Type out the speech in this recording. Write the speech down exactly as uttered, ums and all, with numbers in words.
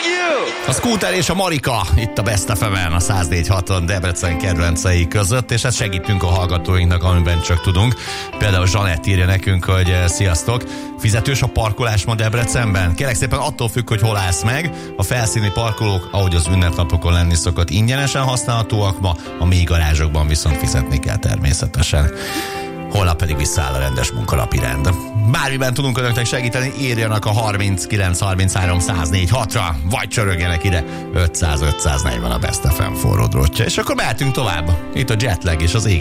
A Scooter és a Marika itt a Best ef em-en, a száz négy haton Debrecen kedvencei között, és hát segítünk a hallgatóinknak, amiben csak tudunk. Például Zsanett írja nekünk, hogy sziasztok, fizetős a parkolás ma Debrecenben? Kérlek szépen, attól függ, hogy hol állsz meg. A felszíni parkolók, ahogy az ünnepnapokon lenni szokott, ingyenesen használhatóak, ma a mély garázsokban viszont fizetni kell természetesen. Holnap pedig visszaáll a rendes munkanapi rend. Bármiben tudunk önöknek segíteni, írjanak a harminckilenc harminchárom száz négy hatra, vagy csörögjenek ide ötszáz ötszáznegyven a Best ef em forró drótja. És akkor mehetünk tovább. Itt a Jetlag és az ég